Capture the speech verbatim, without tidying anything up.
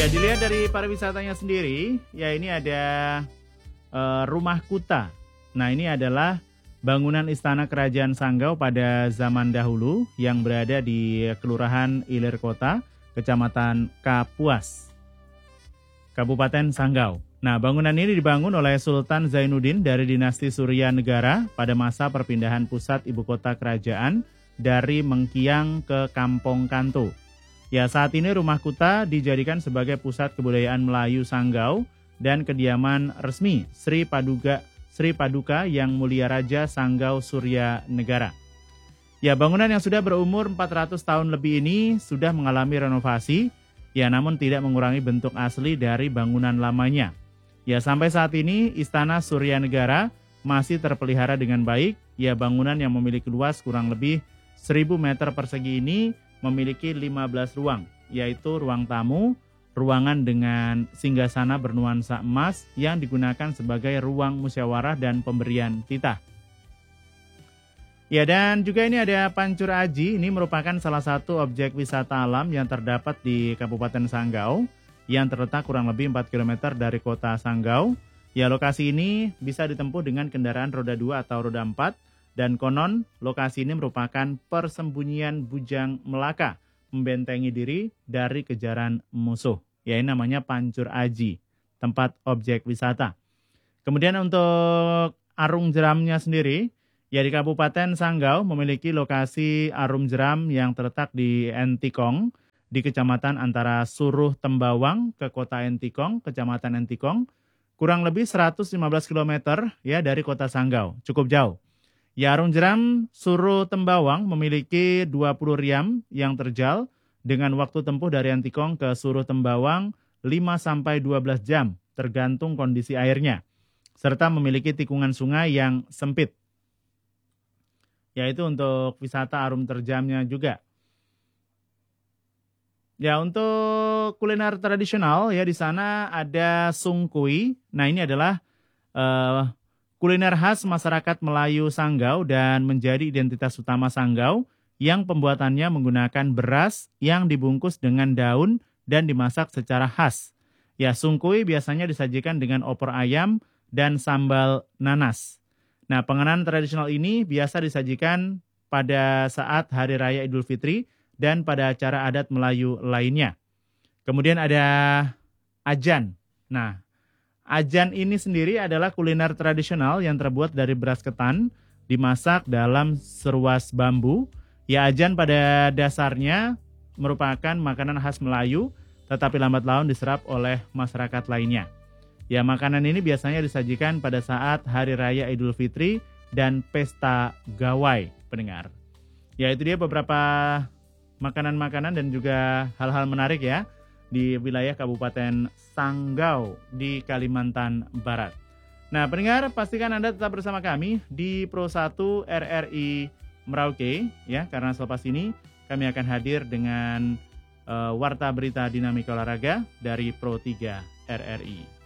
Ya, dilihat dari pariwisatanya sendiri, ya ini ada uh, Rumah Kuta. Nah, ini adalah bangunan istana kerajaan Sanggau pada zaman dahulu yang berada di Kelurahan Ilir Kota, Kecamatan Kapuas, Kabupaten Sanggau. Nah, bangunan ini dibangun oleh Sultan Zainuddin dari dinasti Surya Negara pada masa perpindahan pusat ibu kota kerajaan dari Mengkiang ke Kampong Kanto. Ya, saat ini Rumah Kuta dijadikan sebagai pusat kebudayaan Melayu Sanggau dan kediaman resmi Sri Paduka Sri Paduka Yang Mulia Raja Sanggau Surya Negara. Ya, bangunan yang sudah berumur empat ratus tahun lebih ini sudah mengalami renovasi, ya namun tidak mengurangi bentuk asli dari bangunan lamanya. Ya, sampai saat ini Istana Surya Negara masih terpelihara dengan baik. Ya, bangunan yang memiliki luas kurang lebih seribu meter persegi ini memiliki lima belas ruang, yaitu ruang tamu, ruangan dengan singgasana bernuansa emas yang digunakan sebagai ruang musyawarah dan pemberian titah. Ya, dan juga ini ada Pancur Aji, ini merupakan salah satu objek wisata alam yang terdapat di Kabupaten Sanggau, yang terletak kurang lebih empat kilometer dari kota Sanggau. Ya, lokasi ini bisa ditempuh dengan kendaraan roda dua atau roda empat, dan konon lokasi ini merupakan persembunyian Bujang Melaka, membentengi diri dari kejaran musuh. Ya, ini namanya Pancur Aji, tempat objek wisata. Kemudian untuk Arung Jeramnya sendiri, ya di Kabupaten Sanggau memiliki lokasi Arum Jeram yang terletak di Entikong, di kecamatan antara Suruh Tembawang ke kota Entikong, kecamatan Entikong, kurang lebih seratus lima belas kilometer ya dari kota Sanggau, cukup jauh. Ya, Arung Jeram Suruh Tembawang memiliki dua puluh riam yang terjal dengan waktu tempuh dari Entikong ke Suruh Tembawang lima sampai dua belas jam tergantung kondisi airnya, serta memiliki tikungan sungai yang sempit. Yaitu untuk wisata arum terjamnya juga. Ya, untuk kuliner tradisional ya di sana ada sungkui. Nah, ini adalah uh, kuliner khas masyarakat Melayu Sanggau dan menjadi identitas utama Sanggau yang pembuatannya menggunakan beras yang dibungkus dengan daun dan dimasak secara khas. Ya, sungkui biasanya disajikan dengan opor ayam dan sambal nanas. Nah, penganan tradisional ini biasa disajikan pada saat Hari Raya Idul Fitri dan pada acara adat Melayu lainnya. Kemudian ada ajan. Nah, ajan ini sendiri adalah kuliner tradisional yang terbuat dari beras ketan, dimasak dalam seruas bambu. Ya, ajan pada dasarnya merupakan makanan khas Melayu, tetapi lambat laun diserap oleh masyarakat lainnya. Ya, makanan ini biasanya disajikan pada saat Hari Raya Idul Fitri dan Pesta Gawai, pendengar. Ya, itu dia beberapa makanan-makanan dan juga hal-hal menarik ya di wilayah Kabupaten Sanggau di Kalimantan Barat. Nah, pendengar, pastikan Anda tetap bersama kami di Pro satu R R I Merauke ya, karena selepas ini kami akan hadir dengan uh, warta berita dinamika olahraga dari Pro tiga R R I.